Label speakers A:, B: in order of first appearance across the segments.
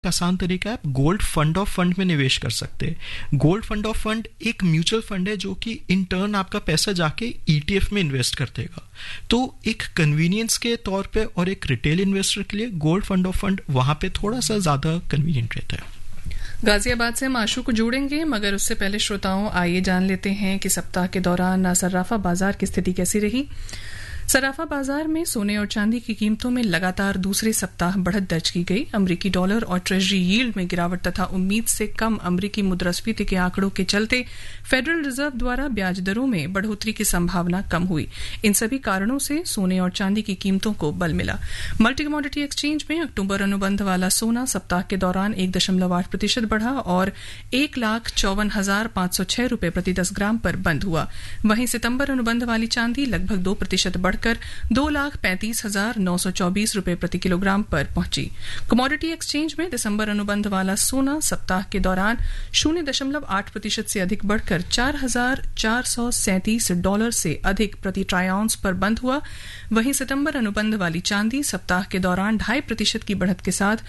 A: आसान तरीका है, आप गोल्ड फंड ऑफ फंड में निवेश कर सकते हैं। गोल्ड फंड ऑफ फंड एक म्यूचुअल फंड है जो कि इन टर्न आपका पैसा जाके ईटीएफ में इन्वेस्ट कर देगा। तो एक कन्वीनियंस के तौर पे और एक रिटेल इन्वेस्टर के लिए गोल्ड फंड ऑफ फंड वहां पे थोड़ा सा ज्यादा कन्वीनियंट रहता है।
B: गाजियाबाद से हम आशु को जोड़ेंगे, मगर उससे पहले श्रोताओं आइए जान लेते हैं कि सप्ताह के दौरान सर्राफा बाजार की स्थिति कैसी रही। सर्राफा बाजार में सोने और चांदी की कीमतों में लगातार दूसरे सप्ताह बढ़त दर्ज की गई। अमरीकी डॉलर और ट्रेजरी यील्ड में गिरावट तथा उम्मीद से कम अमरीकी मुद्रास्फीति के आंकड़ों के चलते फेडरल रिजर्व द्वारा ब्याज दरों में बढ़ोतरी की संभावना कम हुई। इन सभी कारणों से सोने और चांदी की कीमतों को बल मिला। मल्टी कमोडिटी एक्सचेंज में अक्टूबर अनुबंध वाला सोना सप्ताह के दौरान 1.8% बढ़ा और 1,54,506 रुपये प्रति 10 ग्राम पर बंद हुआ। वहीं सितंबर अनुबंध वाली चांदी लगभग 2% बढ़कर 2,35,924 रुपये प्रति किलोग्राम पर पहुंची। कमोडिटी एक्सचेंज में दिसंबर अनुबंध वाला सोना सप्ताह के दौरान 0.8% से अधिक बढ़कर $4,437 से अधिक प्रति ट्राई आउंस पर बंद हुआ। वहीं सितंबर अनुबंध वाली चांदी सप्ताह के दौरान 2.5% की बढ़त के साथ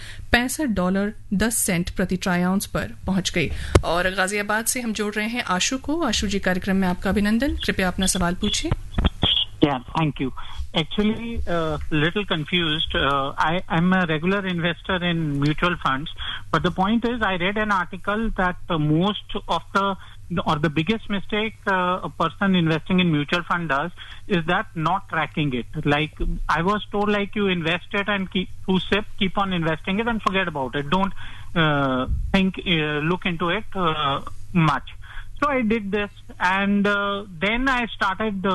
B: $65.10 प्रति ट्राई आउंस पर पहुंच गई। और गाजियाबाद से हम जोड़ रहे हैं आशु को। आशु जी, कार्यक्रम में आपका अभिनंदन। कृपया अपना सवाल पूछिए।
C: Yeah, thank you. Actually, little confused. I'm a regular investor in mutual funds, but the point is, I read an article that most of the biggest mistake a person investing in mutual fund does is that not tracking it. Like I was told, like you invest it and keep on investing it and forget about it. Don't look into it much. So I did this, and then I started,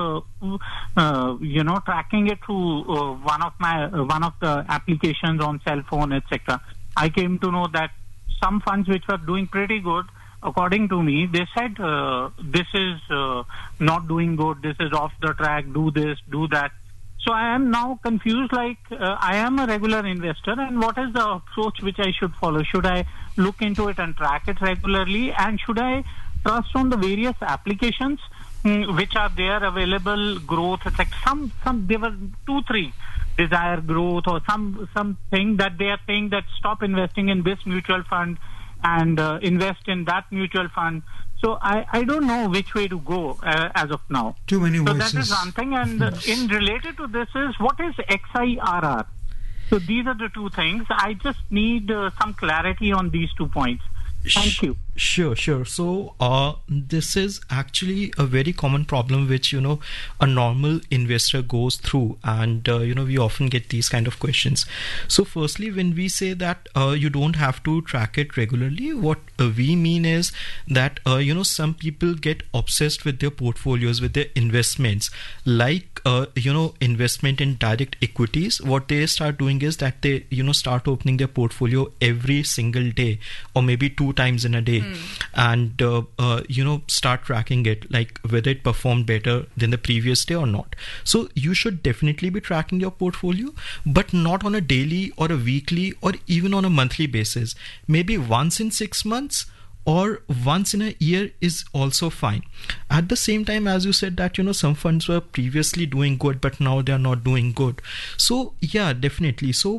C: tracking it through one of the applications on cell phone, etc. I came to know that some funds which were doing pretty good, according to me, they said this is not doing good. This is off the track. Do this, do that. So I am now confused. Like I am a regular investor, and what is the approach which I should follow? Should I look into it and track it regularly, and should I trust on the various applications which are there available? Growth, it's like some there were 2-3 Desire Growth or something that they are saying that stop investing in this mutual fund and invest in that mutual fund. So I don't know which way to go as of now.
D: Too many voices.
C: So that is one thing, and in related to this is what is XIRR? So these are the two things. I just need some clarity on these 2 points. Thank you.
A: Sure. So this is actually a very common problem which a normal investor goes through, and we often get these kind of questions. So firstly, when we say that you don't have to track it regularly, what we mean is that some people get obsessed with their portfolios, with their investments, like investment in direct equities. What they start doing is that they start opening their portfolio every single day or maybe 2 times in a day. And start tracking it, like whether it performed better than the previous day or not. So you should definitely be tracking your portfolio, but not on a daily or a weekly or even on a monthly basis. Maybe once in 6 months or once in a year is also fine. At the same time, as you said that some funds were previously doing good but now they are not doing good. So yeah, definitely. So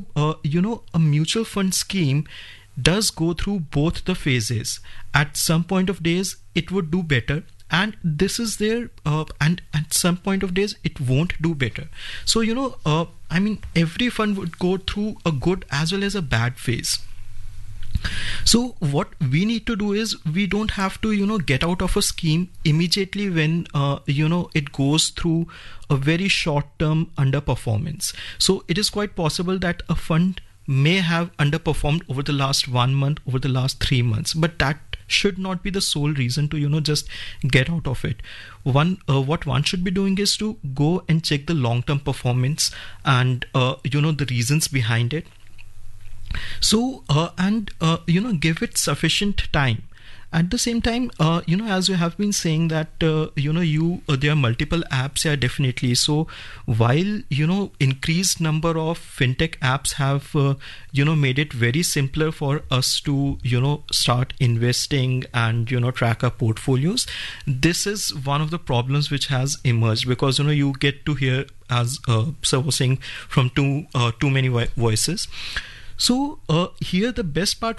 A: a mutual fund scheme does go through both the phases. At some point of days it would do better, and this is there, and at some point of days it won't do better. So every fund would go through a good as well as a bad phase. So what we need to do is, we don't have to get out of a scheme immediately when it goes through a very short term underperformance. So it is quite possible that a fund may have underperformed over the last 1 month, over the last 3 months, but that should not be the sole reason to just get out of it. What one should be doing is to go and check the long term performance and the reasons behind it. So give it sufficient time. At the same time, as you have been saying that there are multiple apps here, definitely. So while increased number of fintech apps have made it very simpler for us to start investing and track our portfolios, this is one of the problems which has emerged, because you get to hear, as sir was saying, from too many voices. So here the best part